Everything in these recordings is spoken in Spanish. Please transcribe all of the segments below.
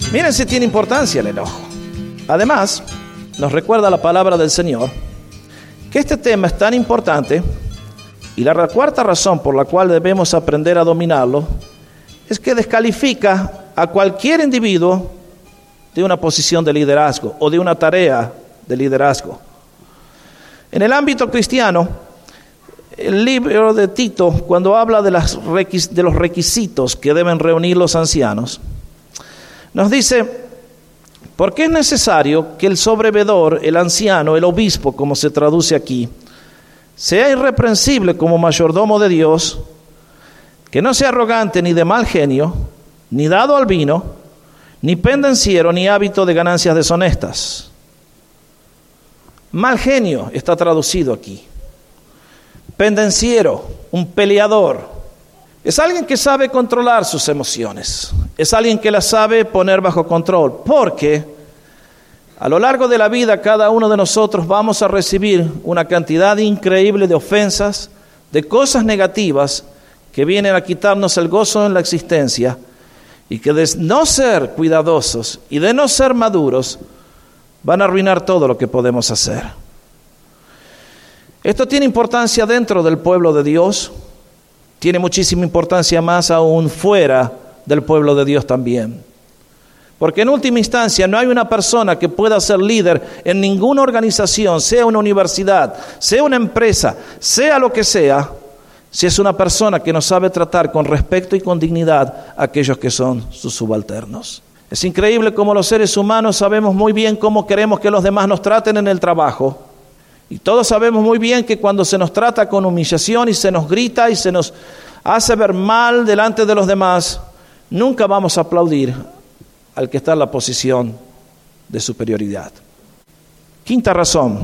Miren si tiene importancia el enojo. Además, nos recuerda la palabra del Señor que este tema es tan importante, y la cuarta razón por la cual debemos aprender a dominarlo es que descalifica a cualquier individuo de una posición de liderazgo o de una tarea de liderazgo. En el ámbito cristiano, el libro de Tito, cuando habla de los requisitos que deben reunir los ancianos, nos dice: porque es necesario que el sobrevedor, el anciano, el obispo, como se traduce aquí, sea irreprensible como mayordomo de Dios, que no sea arrogante ni de mal genio, ni dado al vino, ni pendenciero, ni hábito de ganancias deshonestas. Mal genio está traducido aquí. Pendenciero, un peleador. Es alguien que sabe controlar sus emociones. Es alguien que las sabe poner bajo control. Porque a lo largo de la vida cada uno de nosotros vamos a recibir una cantidad increíble de ofensas, de cosas negativas que vienen a quitarnos el gozo en la existencia, y que de no ser cuidadosos y de no ser maduros van a arruinar todo lo que podemos hacer. Esto tiene importancia dentro del pueblo de Dios, tiene muchísima importancia más aún fuera del pueblo de Dios también. Porque en última instancia no hay una persona que pueda ser líder en ninguna organización, sea una universidad, sea una empresa, sea lo que sea, si es una persona que no sabe tratar con respeto y con dignidad a aquellos que son sus subalternos. Es increíble cómo los seres humanos sabemos muy bien cómo queremos que los demás nos traten en el trabajo. Y todos sabemos muy bien que cuando se nos trata con humillación y se nos grita y se nos hace ver mal delante de los demás, nunca vamos a aplaudir al que está en la posición de superioridad. Quinta razón: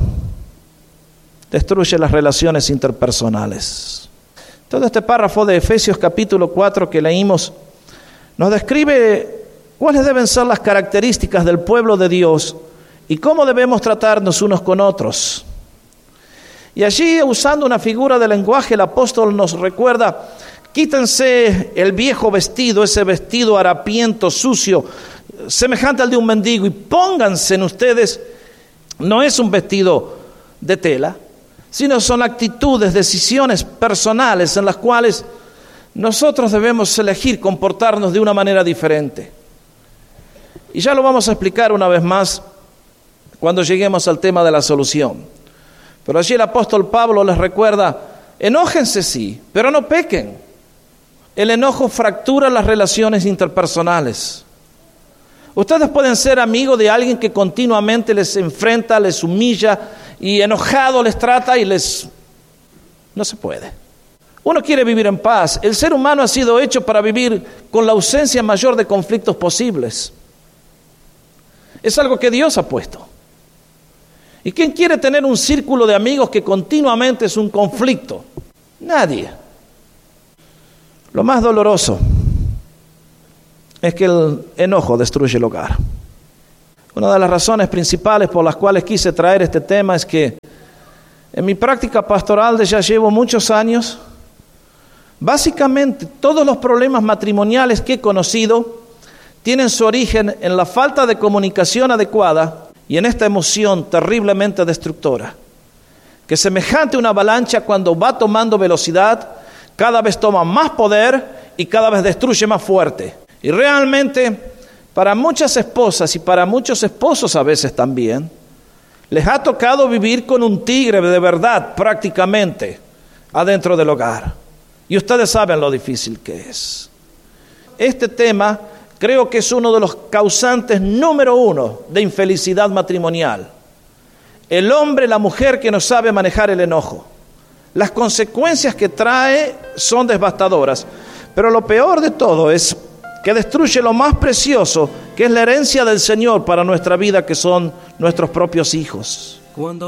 destruye las relaciones interpersonales. Todo este párrafo de Efesios capítulo 4 que leímos nos describe cuáles deben ser las características del pueblo de Dios y cómo debemos tratarnos unos con otros. Y allí, usando una figura de lenguaje, el apóstol nos recuerda: quítense el viejo vestido, ese vestido harapiento, sucio, semejante al de un mendigo, y pónganse en ustedes, no es un vestido de tela, sino son actitudes, decisiones personales en las cuales nosotros debemos elegir comportarnos de una manera diferente. Y ya lo vamos a explicar una vez más cuando lleguemos al tema de la solución. Pero allí el apóstol Pablo les recuerda: enójense sí, pero no pequen. El enojo fractura las relaciones interpersonales. Ustedes pueden ser amigos de alguien que continuamente les enfrenta, les humilla y enojado les trata y no se puede. Uno quiere vivir en paz. El ser humano ha sido hecho para vivir con la ausencia mayor de conflictos posibles. Es algo que Dios ha puesto. ¿Y quién quiere tener un círculo de amigos que continuamente es un conflicto? Nadie. Lo más doloroso es que el enojo destruye el hogar. Una de las razones principales por las cuales quise traer este tema es que en mi práctica pastoral ya llevo muchos años, básicamente todos los problemas matrimoniales que he conocido tienen su origen en la falta de comunicación adecuada y en esta emoción terriblemente destructora, que semejante a una avalancha, cuando va tomando velocidad, cada vez toma más poder y cada vez destruye más fuerte. Y realmente, para muchas esposas y para muchos esposos a veces también, les ha tocado vivir con un tigre de verdad prácticamente adentro del hogar. Y ustedes saben lo difícil que es. Este tema creo que es uno de los causantes número 1 de infelicidad matrimonial. El hombre, la mujer que no sabe manejar el enojo. Las consecuencias que trae son devastadoras. Pero lo peor de todo es que destruye lo más precioso, que es la herencia del Señor para nuestra vida, que son nuestros propios hijos.